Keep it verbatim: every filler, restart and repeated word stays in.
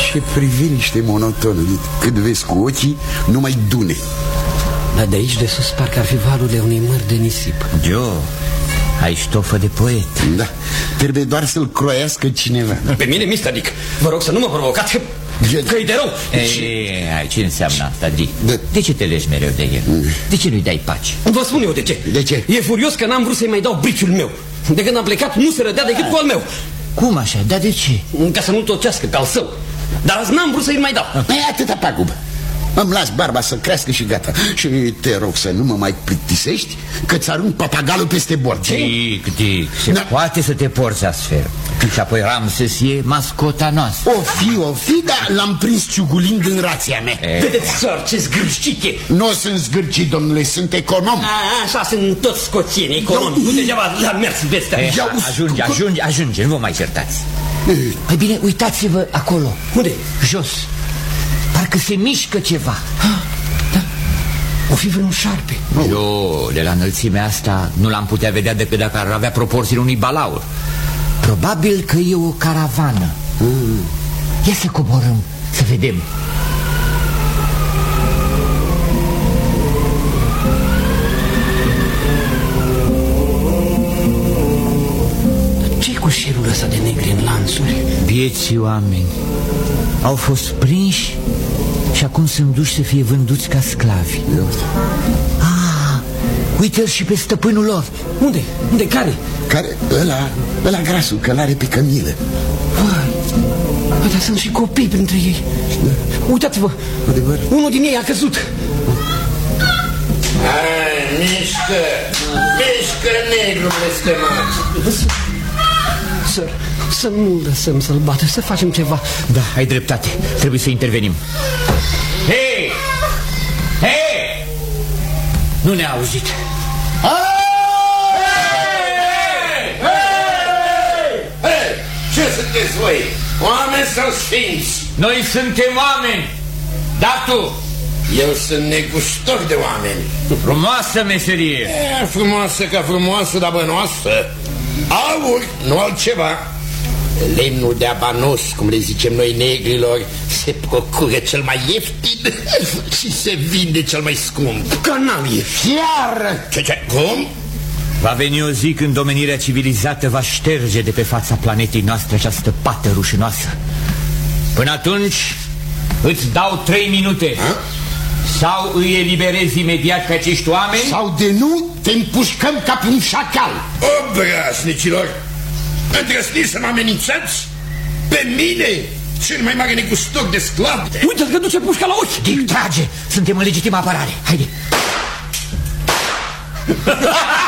Ce priveliște monotonă. Cât vezi cu ochii, numai dune. Dar de aici de sus parcă ar fi valurile unei mări de nisip. Joe, ai ștofă de poet. Da, trebuie doar să-l croiască cineva. Pe mine, mister Dick, vă rog să nu mă provocați, că, că e de rău. Ei, ce înseamnă asta, Dick? De, de ce te legi mereu de el? De ce nu-i dai pace? Vă spun eu de ce. De ce? E furios că n-am vrut să-i mai dau briciul meu. De când am plecat nu se rădea decât cu al meu. Cum așa? Dar de ce? Ca să nu tocească ca al său. Dar azi n-am vrut să-i mai dau. E atâta pagubă. Îmi las barba să crească și gata. Și te rog să nu mă mai plictisești, că-ți arunc papagalul peste bord. Dick, Dick, se da. poate să te porți astfel. Și apoi Ramses e mascota noastră. O fi, o fi, dar l-am prins ciugulind în rația mea. Vedeți, sor, ce zgârșit e. Nu sunt zgârcit, domnule, sunt econom. A, așa sunt toți scoțieni, economi. Nu degeaba la mers vestea. Ajunge, ajunge, ajunge, nu vă mai certați. Păi bine, uitați-vă acolo. Unde? Jos. Parcă se mișcă ceva. Da. O fi vreun șarpe. Eu, de la înălțimea asta, nu l-am putea vedea decât dacă ar avea proporțiile unui balaur. Probabil că e o caravană. mm. Ia să coborâm, să vedem. Ce-i cu șirul ăsta de negri în lanțuri? Vieții oameni au fost prinși și acum sunt duși să fie vânduți ca sclavi. Ah, uite-l și pe stăpânul lor. Unde? Unde? Care? Care? Ăla, ăla grasul, că l-are pe cămilă. Vai, dar sunt și copii printre ei. Uitați-vă, unul din ei a căzut. Hai, mișcă, mișcă, negru blestemat. Sir, să nu lăsăm să-l bată, să facem ceva. Da, ai dreptate, trebuie să intervenim. Hei! Hei! Nu ne-a auzit. Ce sunteți voi? Oameni sau sfinți? Noi suntem oameni. Dar tu? Eu sunt negustor de oameni. Frumoasă meserie. E, frumoasă ca frumoasă, dar bănoasă. Aur, nu altceva. Lemnul de abanos, cum le zicem noi negrilor, se procură cel mai ieftin și se vinde cel mai scump. Canalie! Chiar! Ce, ce, cum? Va veni o zi când omenirea civilizată va șterge de pe fața planetei noastre această pată rușinoasă. Până atunci îți dau trei minute. Ha? Sau îi eliberezi imediat pe acești oameni, sau de nu te împușcăm ca pe un șacal. Obrasnicilor, îndrăzniți să mă amenințați? Pe mine, cel mai mare negustor de sclav. Uite-l că duce pușca la ochi. Dick, trage, suntem în legitimă apărare. Haide.